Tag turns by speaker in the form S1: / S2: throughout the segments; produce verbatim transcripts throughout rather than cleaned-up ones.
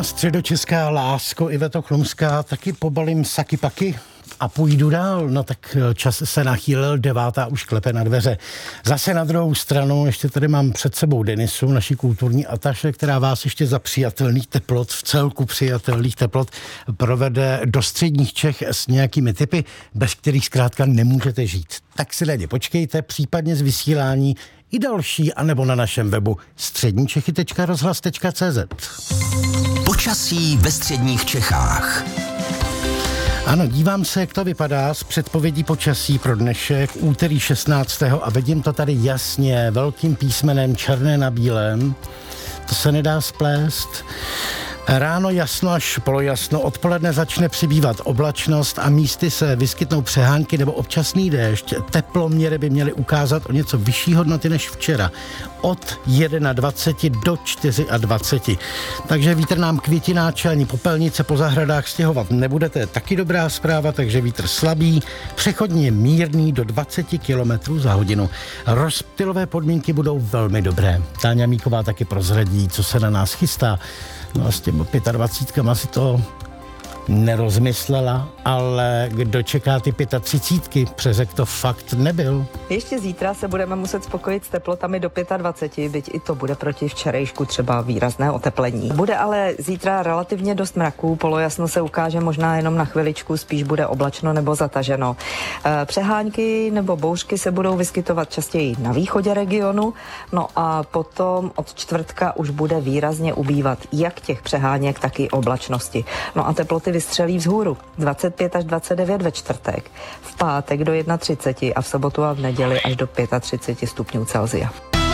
S1: středočeská lásko Iveto Chlumská, taky pobalím saky paky a půjdu dál. No tak čas se nachýlil, devátá už klepe na dveře. Zase na druhou stranu, ještě tady mám před sebou Denisu, naši kulturní ataše, která vás ještě za přijatelných teplot, v celku přijatelných teplot, provede do středních Čech s nějakými typy, bez kterých zkrátka nemůžete žít. Tak si lidi počkejte, případně z vysílání i další, anebo na našem webu středničechy tečka rozhlas tečka cé zet.
S2: Počasí ve středních Čechách.
S1: Ano, dívám se, jak to vypadá z předpovědí počasí pro dnešek, úterý šestnáctého a vidím to tady jasně, velkým písmenem, černé na bílém. To se nedá splést. Ráno jasno až polojasno, odpoledne začne přibývat oblačnost a místy se vyskytnou přehánky nebo občasný déšť. Teploměry by měly ukázat o něco vyšší hodnoty než včera. Od dvacet jedna do dvacet čtyři. Takže vítr nám květiná čelní popelnice po zahradách stěhovat nebudete. Taky dobrá zpráva, takže vítr slabý, přechodně mírný do dvacet kilometrů za hodinu. Rozptylové podmínky budou velmi dobré. Táňa Míková taky prozradí, co se na nás chystá. No a s těmi pětadvacítkama si to nerozmyslela, ale kdo čeká ty pětatřicítky, přeřek to fakt nebyl.
S3: Ještě zítra se budeme muset spokojit s teplotami do dvacet pět, byť i to bude proti včerejšku třeba výrazné oteplení. Bude ale zítra relativně dost mraků, polojasno se ukáže možná jenom na chviličku, spíš bude oblačno nebo zataženo. Přehánky nebo bouřky se budou vyskytovat častěji na východě regionu, no a potom od čtvrtka už bude výrazně ubývat jak těch přeháněk, tak i oblačnosti. No a teploty vystřelí vzhůru. dvacet pět až dvacet devět ve čtvrtek, v pátek do třicet jedna a v sobotu a v neděli až do třicet pět stupňů Celsia.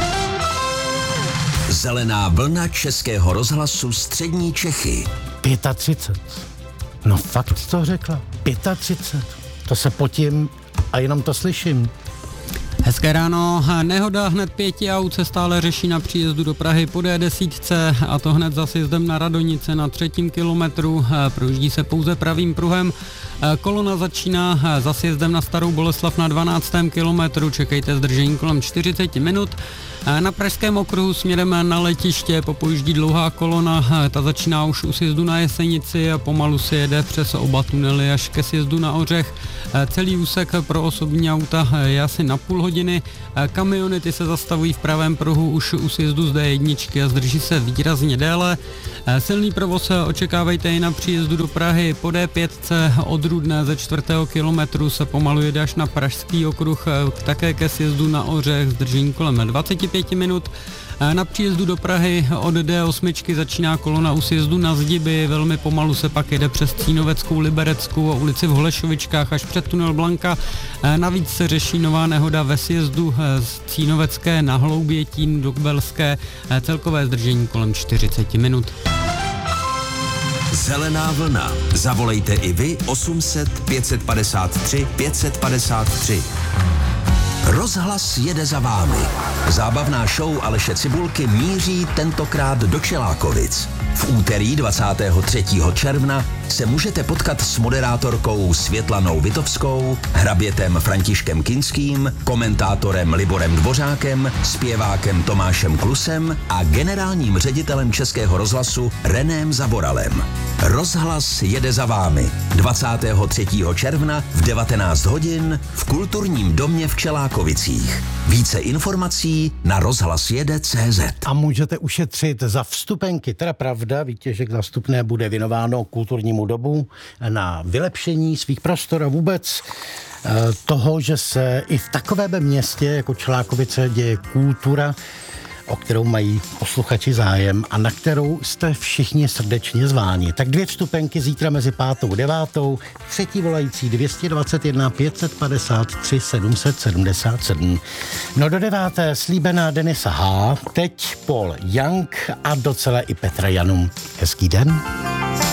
S2: Zelená vlna Českého rozhlasu střední Čechy.
S1: třicet pět. No fakt to řekla. třicet pět. To se potím a jenom to slyším.
S4: Hezké ráno. Nehoda hned pěti aut se stále řeší na příjezdu do Prahy po dé deset, a to hned za sjezdem na Radonice na třetím kilometru. Projíždí se pouze pravým pruhem. Kolona začíná za sjezdem na Starou Boleslav na dvanáctém kilometru. Čekejte zdržení kolem čtyřicet minut. Na pražském okruhu směrem na letiště popojíždí dlouhá kolona, ta začíná už u sjezdu na Jesenici a pomalu se jede přes oba tunely až ke sjezdu na Ořech. Celý úsek pro osobní auta je asi na půl hodiny. Kamiony ty se zastavují v pravém pruhu už u sjezdu z dé jedna a zdrží se výrazně déle. Silný provoz očekávejte i na příjezdu do Prahy po dé pět od Rudné ze čtvrtého kilometru se pomalu jede až na pražský okruh, také ke sjezdu na Ořech, zdržení kolem dvacet pět minut. Na příjezdu do Prahy od dé osm začíná kolona u sjezdu na Zdiby, velmi pomalu se pak jede přes Cínoveckou, Libereckou a ulici v Holešovičkách až před tunel Blanka. Navíc se řeší nová nehoda ve sjezdu z Cínovecké na Hloubětín do Kbelské, celkové zdržení kolem čtyřicet minut.
S2: Zelená vlna. Zavolejte i vy osm set pět padesát tři pět padesát tři. Rozhlas jede za vámi. Zábavná show Aleše Cibulky míří tentokrát do Čelákovic. V úterý dvacátého třetího června se můžete potkat s moderátorkou Světlanou Vitovskou, hrabětem Františkem Kinským, komentátorem Liborem Dvořákem, zpěvákem Tomášem Klusem a generálním ředitelem Českého rozhlasu Reném Zaboralem. Rozhlas jede za vámi dvacátého třetího června v devatenáct hodin v Kulturním domě v Čelákovicích. Více informací na rozhlasjede tečka cé zet.
S1: A můžete ušetřit za vstupenky, teda pravda, výtěžek za vstupné bude věnováno kulturnímu dobu na vylepšení svých prostor a vůbec toho, že se i v takovém městě jako Čelákovice děje kultura, o kterou mají posluchači zájem a na kterou jste všichni srdečně zváni. Tak dvě vstupenky zítra mezi pátou a devátou, třetí volající dvě dvě jedna pět padesát tři sedm set sedmdesát sedm. No do deváté slíbená Denisa H., teď Paul Young a docela i Petra Janum. Hezký den.